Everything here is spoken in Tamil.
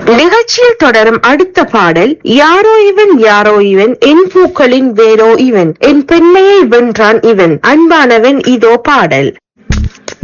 நிகழ்ச்சியில் தொடரும் அடுத்த பாடல், யாரோ இவன் யாரோ இவன், என் பூக்களின் வேரோ இவன், என் பெண்மையை வென்றான் இவன், அன்பானவன் இதோ பாடல்.